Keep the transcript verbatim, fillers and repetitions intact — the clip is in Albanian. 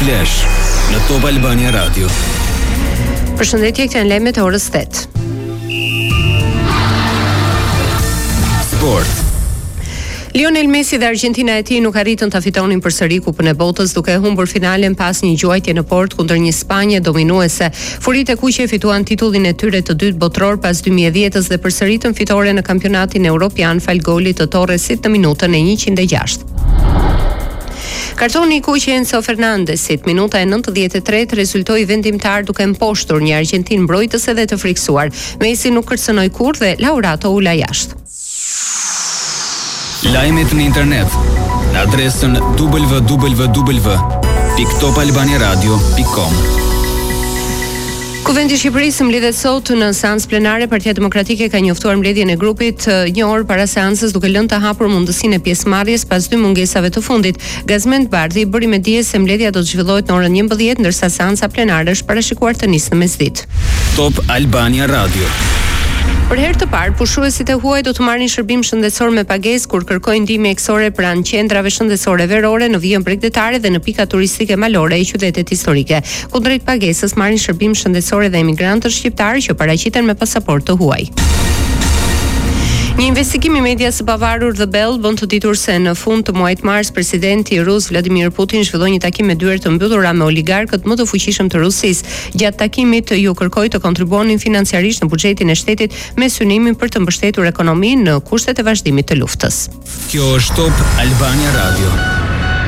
Flash në Top Albania Radio. Përshëndetje, këto janë lajmet e orës tetë. Sport. Lionel Messi dhe Argentina e tij nuk arritën ta fitonin përsëri Kupën e Botës duke humbur finalen pas një gjuajtje në port kundër një Spanje dominuese. Furitë e kuqe fituan titullin e tyre të dytë botror pas dy mijë e dhjetës dhe përsëritën fitore në kampionatin evropian fal golit të Torresit në minutën e njëqind e gjashtë. Kartoni i kuq i Enzo Fernandesit, minuta e nëntëdhjetë e tretë, rezultoi vendimtar duke mposhtur një Argentinë mbrojtëse dhe të friksuar. Messi nuk kërcënoi kurrë dhe Laurato ula jashtë. Lajmet në internet në adresën w w w pikë top albania radio pikë com. Kuvendi i Shqipërisë mbledhet sot në seancë plenare. Partia Demokratike ka njoftuar mbledhjen e grupit një orë para seancës duke lënë të hapur mundësinë e pjesëmarrjes pas dy mungesave të fundit. Gazmend Bardhi bëri me dije se mbledhja do të zhvillohet në orën njëmbëdhjetë, ndërsa seanca plenare është parashikuar të nisë në mesditë. Top Albania Radio. Për herë të parë, pushuesit e huaj do të marrin shërbim shëndetësor me pagesë kur kërkojnë ndihmë mjekësore pranë qendrave shëndetësore verore në vijën bregdetare dhe në pika turistike malore e qytetit historike. Kundrejt pagesës marrin shërbim shëndetësor edhe emigrantët shqiptarë që paraqiten me pasaportë të huaj. Një investigim i medias së pavarur The Bell bën të ditur se në fund të muajit mars presidenti rus Vladimir Putin zhvilloi një takim me dyert të mbyllura me oligarkët më të fuqishëm të Rusisë. Gjatë takimit ju kërkoi të kontribuonin financiarisht në buxhetin e shtetit me synimin për të mbështetur ekonominë në kushtet e vazhdimit të luftës. Kjo është Top Albania Radio.